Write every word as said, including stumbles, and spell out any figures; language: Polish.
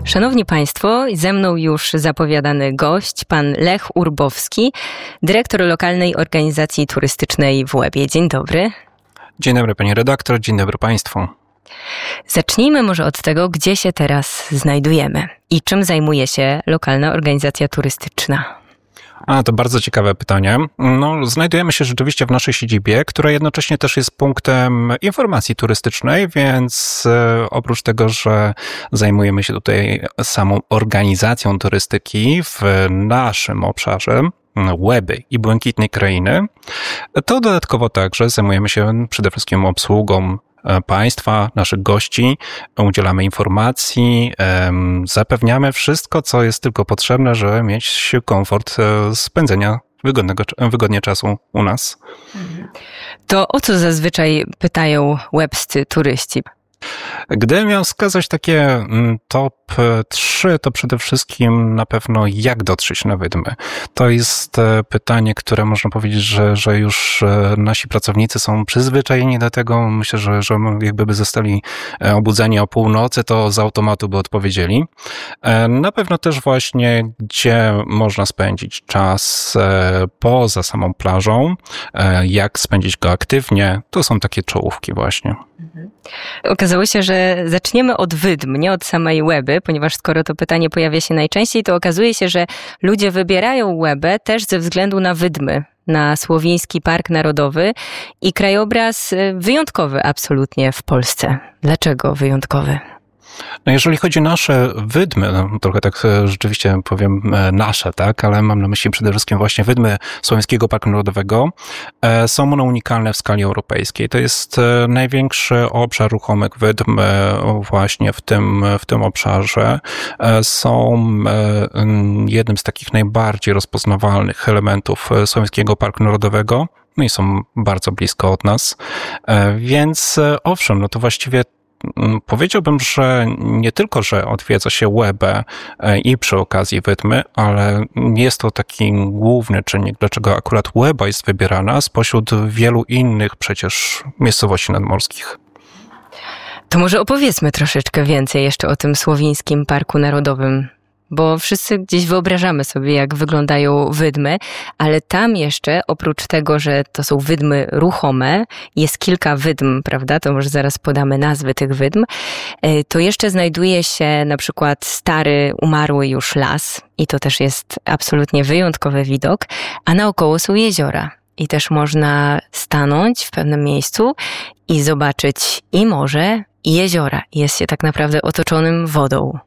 Szanowni Państwo, ze mną już zapowiadany gość, pan Lech Urbowski, dyrektor lokalnej organizacji turystycznej w Łebie. Dzień dobry. Dzień dobry pani redaktor, dzień dobry państwu. Zacznijmy może od tego, gdzie się teraz znajdujemy i czym zajmuje się lokalna organizacja turystyczna. A, to bardzo ciekawe pytanie. No, znajdujemy się rzeczywiście w naszej siedzibie, która jednocześnie też jest punktem informacji turystycznej, więc e, oprócz tego, że zajmujemy się tutaj samą organizacją turystyki w naszym obszarze, Łeby i Błękitnej Krainy, to dodatkowo także zajmujemy się przede wszystkim obsługą państwa, naszych gości, udzielamy informacji, zapewniamy wszystko, co jest tylko potrzebne, żeby mieć komfort spędzenia wygodnego, wygodnie czasu u nas. To o co zazwyczaj pytają łebscy turyści? Gdybym miał wskazać takie top trzy, to przede wszystkim na pewno jak dotrzeć na Wydmy. To jest pytanie, które można powiedzieć, że, że już nasi pracownicy są przyzwyczajeni do tego. Myślę, że, że jakby by zostali obudzeni o północy, to z automatu by odpowiedzieli. Na pewno też właśnie, gdzie można spędzić czas poza samą plażą, jak spędzić go aktywnie, to są takie czołówki właśnie. Mhm. Okazało się, że zaczniemy od Wydm, nie od samej Łeby, ponieważ skoro to pytanie pojawia się najczęściej, to okazuje się, że ludzie wybierają Łebę też ze względu na Wydmy, na Słowiński Park Narodowy i krajobraz wyjątkowy absolutnie w Polsce. Dlaczego wyjątkowy? No jeżeli chodzi o nasze Wydmy, no trochę tak rzeczywiście powiem nasze, tak, ale mam na myśli przede wszystkim właśnie Wydmy Słowiańskiego Parku Narodowego, są one unikalne w skali europejskiej. To jest największy obszar ruchomych wydm właśnie w tym, w tym obszarze. Są jednym z takich najbardziej rozpoznawalnych elementów Słowiańskiego Parku Narodowego, no i są bardzo blisko od nas. Więc owszem, no to właściwie powiedziałbym, że nie tylko, że odwiedza się Łebę i przy okazji Wydmy, ale jest to taki główny czynnik, dlaczego akurat Łeba jest wybierana spośród wielu innych przecież miejscowości nadmorskich. To może opowiedzmy troszeczkę więcej jeszcze o tym Słowińskim Parku Narodowym. Bo wszyscy gdzieś wyobrażamy sobie, jak wyglądają wydmy, ale tam jeszcze, oprócz tego, że to są wydmy ruchome, jest kilka wydm, prawda? To może zaraz podamy nazwy tych wydm. To jeszcze znajduje się na przykład stary, umarły już las i to też jest absolutnie wyjątkowy widok, a naokoło są jeziora. I też można stanąć w pewnym miejscu i zobaczyć i morze, i jeziora. Jest się tak naprawdę otoczonym wodą.